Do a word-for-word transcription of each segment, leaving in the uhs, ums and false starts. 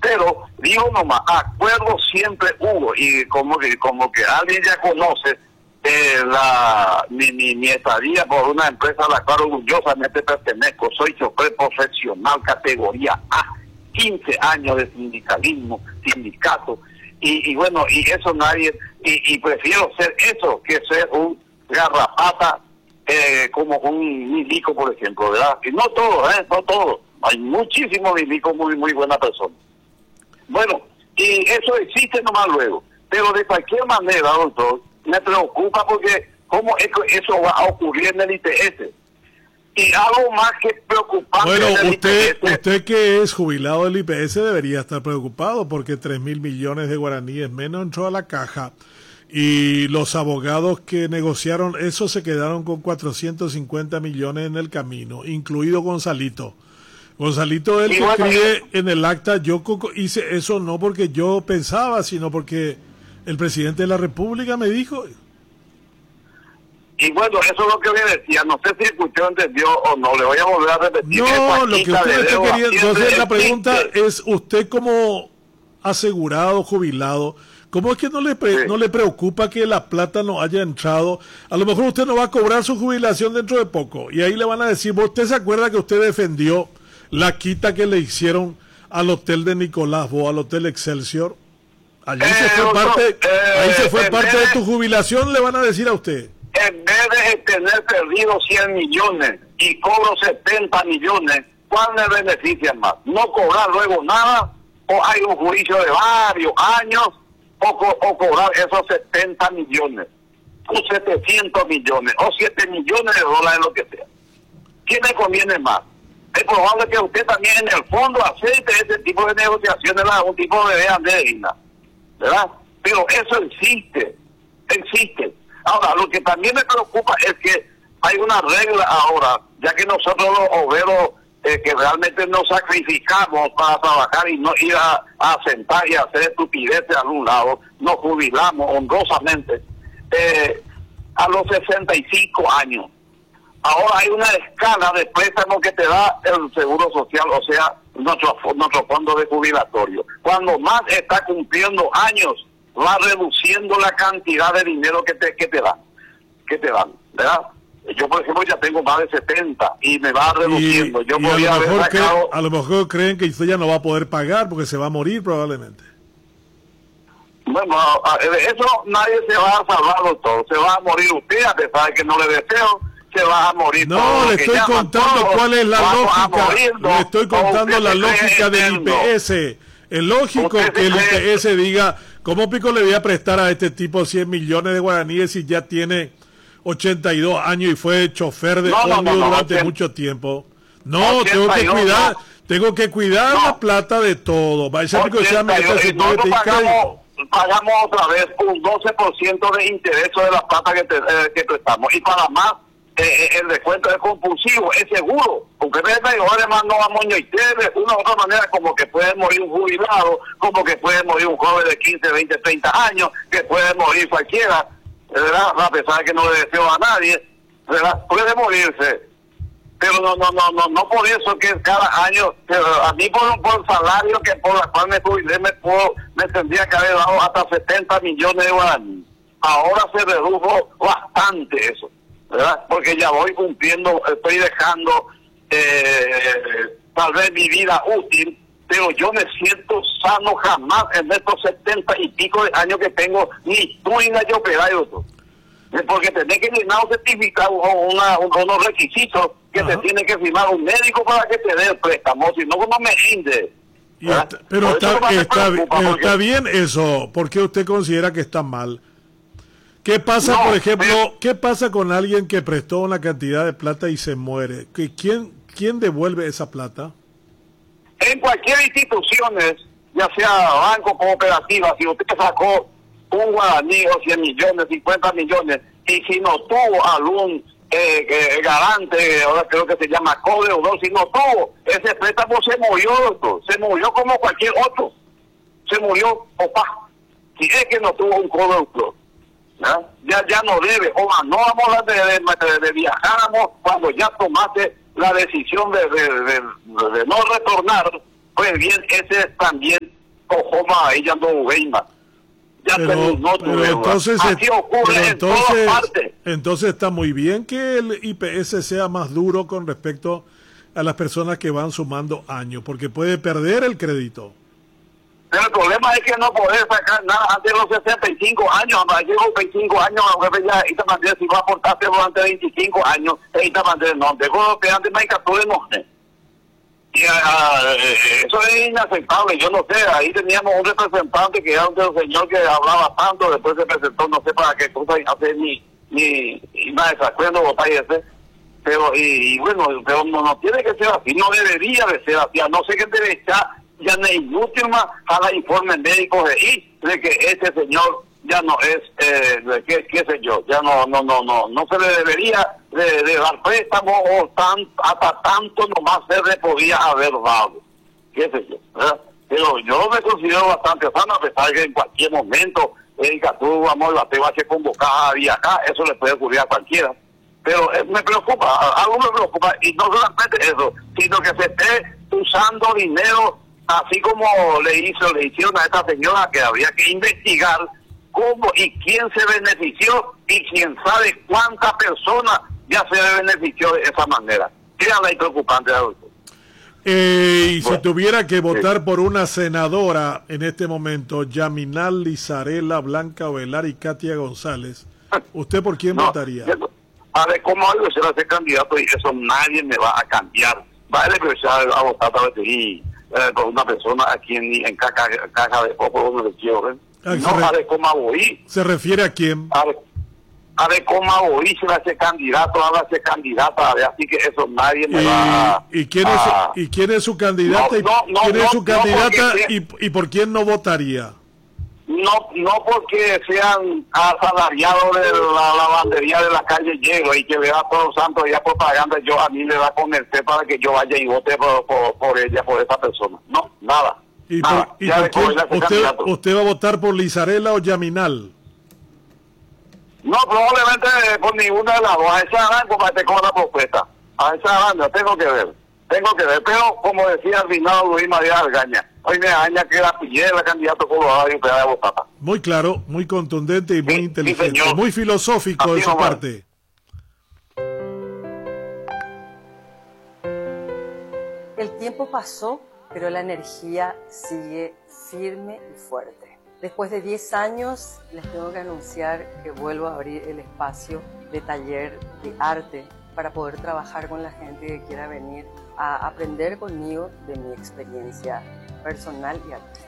Pero digo nomás, acuerdo siempre hubo, y como que como que alguien ya conoce eh, la mi, mi, mi estadía por una empresa a la cual orgullosamente pertenezco. Soy chofer profesional categoría A, quince años de sindicalismo, sindicato, y, y bueno, y eso nadie, y, y prefiero ser eso que ser un garrapata eh, como un milico, por ejemplo, ¿verdad? Y no todo, ¿eh? No todo. Hay muchísimos milicos muy, muy buenas personas. Bueno, y eso existe nomás luego. Pero de cualquier manera, doctor, me preocupa porque cómo es que eso va a ocurrir en el I P S. Y algo más que preocupante. Bueno, en el usted, I P S, usted que es jubilado del I P S debería estar preocupado porque tres mil millones de guaraníes menos entró a la caja. Y los abogados que negociaron eso se quedaron con cuatrocientos cincuenta millones en el camino, incluido Gonzalito. Gonzalito, él que bueno, escribe en el acta, yo hice eso no porque yo pensaba, sino porque el presidente de la República me dijo. Y bueno, eso es lo que le decía, no sé si escuchó, entendió o no, le voy a volver a repetir. No, lo que usted está queriendo, entonces la pregunta es, usted como asegurado, jubilado, ¿cómo es que no le pre, sí. no le preocupa que la plata no haya entrado? A lo mejor usted no va a cobrar su jubilación dentro de poco, y ahí le van a decir, ¿usted se acuerda que usted defendió la quita que le hicieron al hotel de Nicolás Bo, al hotel Excelsior? Allí eh, se fue doctor, parte, eh, ahí se fue parte de, de tu jubilación, le van a decir a usted. En vez de tener perdido cien millones y cobro setenta millones, ¿cuál me beneficia más? ¿No cobrar luego nada? ¿O hay un juicio de varios años? ¿O, co o cobrar esos setenta millones? ¿O setecientos millones? ¿O siete millones de dólares, lo que sea? ¿Quién me conviene más? Es probable que usted también en el fondo acepte ese tipo de negociaciones, un tipo de digna, ¿verdad? Pero eso existe, existe. Ahora, lo que también me preocupa es que hay una regla ahora, ya que nosotros los obreros eh, que realmente nos sacrificamos para trabajar y no ir a, a sentar y a hacer estupideces a un lado, nos jubilamos honrosamente eh, a los sesenta y cinco años. Ahora hay una escala de préstamo que te da el Seguro Social, o sea, nuestro, nuestro fondo de jubilatorio. Cuando más está cumpliendo años, va reduciendo la cantidad de dinero que te que te dan, que te dan, ¿verdad? Yo, por ejemplo, ya tengo más de setenta y me va reduciendo. Y, Yo y a, podría lo haber mejor sacado... que, a lo mejor creen que usted ya no va a poder pagar porque se va a morir probablemente. Bueno, eso nadie se va a salvar, doctor. Se va a morir usted, a pesar de que no le deseo, se va a morir. No, le estoy contando todos, cuál es la lógica. Le estoy contando la lógica del I P S. Es lógico que el I P S diga, ¿cómo pico le voy a prestar a este tipo cien millones de guaraníes si ya tiene ochenta y dos años y fue chofer de no, ómnibus no, no, durante ochenta, mucho tiempo? No, tengo que cuidar, no. tengo que cuidar no. la plata de todo. Vaya a que sea mi pagamos, pagamos otra vez un doce por ciento de interés de la plata que, te, eh, que prestamos. Y para más, eh, el descuento es compulsivo, es seguro. Porque además no vamos a de una u otra manera, como que puede morir un jubilado, como que puede morir un joven de quince, veinte, treinta años, que puede morir cualquiera, ¿verdad? A pesar de que no le deseo a nadie, ¿verdad? Puede morirse. Pero no no no no no por eso que cada año, a mí por, por el salario que por la cual me jubilé, me, puedo, me tendría que haber dado hasta setenta millones de guaraníes. Ahora se redujo bastante eso, ¿verdad? Porque ya voy cumpliendo, estoy dejando eh, tal vez mi vida útil, pero yo me siento sano jamás en estos setenta y pico de años que tengo, ni tú ni yo operario, porque tenés que llenar un certificado o una, unos requisitos que Ajá. te tiene que firmar un médico para que te dé el préstamo, si no, no me rinde. Está, pero está, está, pero está bien eso, ¿por qué usted considera que está mal? ¿Qué pasa, no, por ejemplo, pero, qué pasa con alguien que prestó una cantidad de plata y se muere? ¿Quién, quién devuelve esa plata? En cualquier institución, ya sea banco, cooperativa, si usted sacó un guaraní o cien millones, cincuenta millones, y si no tuvo algún eh, eh, garante, ahora creo que se llama codeudor, si no tuvo, ese préstamo se murió, doctor, se murió como cualquier otro, se murió, opa, si es que no tuvo un codeudor, ¿ya? ya ya no debe, o no vamos a hablar de, de, de viajáramos cuando ya tomaste la decisión de, de, de, de no retornar, pues bien, ese también cojoma ella no veima. Ya pero, no pero entonces, así ocurre pero en entonces, todas partes. Entonces está muy bien que el I P S sea más duro con respecto a las personas que van sumando años, porque puede perder el crédito. Pero el problema es que no podés sacar nada antes de los sesenta y cinco años, antes de los veinticinco años, aunque ya esta manera si va a aportarte durante veinticinco años, esta manera no, dejo que antes me capture no. Y uh, eso es inaceptable, yo no sé, ahí teníamos un representante que era un señor que hablaba tanto, después se presentó, no sé para qué cosa, hacer ni, ni, ni nada de desacuerdo, ese. Pero, y, y bueno, pero no, no tiene que ser así, no debería de ser así, a no sé qué derecha, ya no es inútil más a los informes médicos de I de que este señor ya no es, eh, de qué, qué sé yo, ya no, no, no, no, no se le debería de, de dar préstamo o tan, hasta tanto nomás se le podía haber dado, qué sé yo, ¿verdad? Pero yo me considero bastante sano, a pesar que en cualquier momento, Erika, tú, vamos, la te va a ser convocada y acá, eso le puede ocurrir a cualquiera. Pero eh, me preocupa, algo me preocupa, y no solamente eso, sino que se esté usando dinero, así como le hizo, le hicieron a esta señora, que habría que investigar cómo y quién se benefició, y quién sabe cuántas personas ya se benefició de esa manera. Créanla y preocupante, adulto. Eh, y bueno, si tuviera que votar sí. por una senadora en este momento, Yaminal Lizarela, Blanca Ovelar y Katia González, ¿usted por quién no, votaría? Eso, a ver, ¿cómo algo se va a ser candidato? Y eso nadie me va a cambiar. Va a empezar a votar a veces y eh, con una persona aquí en, en caja, caja de poco donde le quiero, ¿eh? Ah, No, re- a ver cómo voy. ¿Se refiere a quién? A ver, a ver cómo voy, se va a ser candidato, a ser candidata, a ver, así que eso nadie me ¿Y, va a... ¿y, quién, es, a, ¿Y quién es su candidata? No, y, no, no, ¿Quién es no, su no, candidata porque- y, y por quién no votaría? No, no porque sean asalariados de la lavandería de la calle Llego y que vea a todos los santos ya propaganda, yo a mí me va a convencer para que yo vaya y vote por, por, por ella, por esa persona. No, nada. ¿Y, nada. por, y Ya por de quién? cómo ella es ¿Usted, candidato. ¿Usted va a votar por Lizarela o Yaminal? No, probablemente por ninguna de las dos. A esa arranco para te con la propuesta. A esa arranco, tengo que ver. Tengo que ver. Pero, como decía el Rinaldo Luis María Argaña, hoy me daña que la pillera la candidato colorado y pegada de botata. Muy claro, muy contundente y muy Sí, inteligente, sí, muy filosófico Así de su nomás. parte. El tiempo pasó, pero la energía sigue firme y fuerte. Después de diez años, les tengo que anunciar que vuelvo a abrir el espacio de taller de arte para poder trabajar con la gente que quiera venir a aprender conmigo de mi experiencia personal y artística.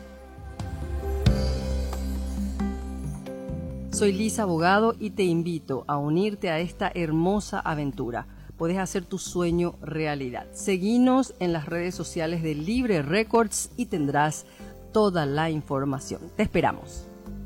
Soy Lisa Abogado y te invito a unirte a esta hermosa aventura. Puedes hacer tu sueño realidad. Seguinos en las redes sociales de Libre Records y tendrás toda la información. Te esperamos.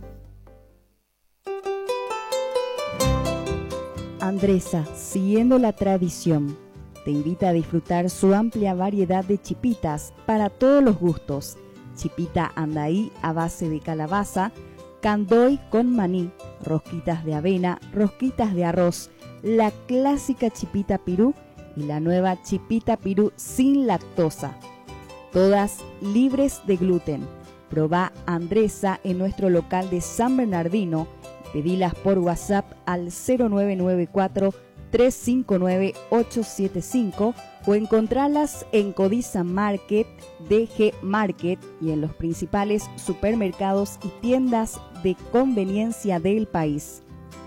Andresa, siguiendo la tradición, te invita a disfrutar su amplia variedad de chipitas para todos los gustos. Chipita andaí a base de calabaza, candoy con maní, rosquitas de avena, rosquitas de arroz, la clásica chipita pirú y la nueva chipita pirú sin lactosa. Todas libres de gluten. Probá Andresa en nuestro local de San Bernardino. Pedilas por WhatsApp al cero nueve nueve cuatro, tres cinco nueve, ocho siete cinco o encontralas en Codiza Market, D G Market y en los principales supermercados y tiendas de conveniencia del país.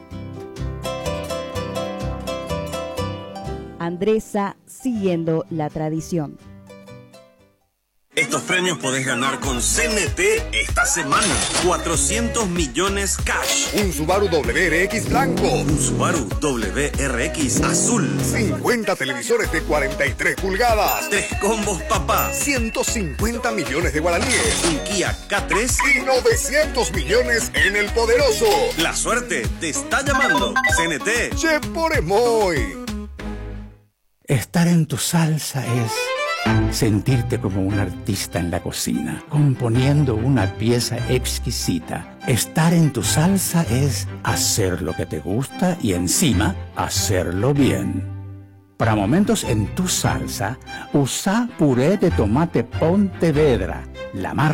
Andresa, siguiendo la tradición. Estos premios podés ganar con C N T esta semana. cuatrocientos millones cash. Un Subaru W R X blanco. Un Subaru W R X azul. cincuenta televisores de cuarenta y tres pulgadas. Tres combos papá. ciento cincuenta millones de guaraníes. Un Kia K tres. Y novecientos millones en el poderoso. La suerte te está llamando. C N T. Che por Emoy. Estar en tu salsa es sentirte como un artista en la cocina, componiendo una pieza exquisita. Estar en tu salsa es hacer lo que te gusta y encima hacerlo bien. Para momentos en tu salsa, usa puré de tomate Pontevedra, la marca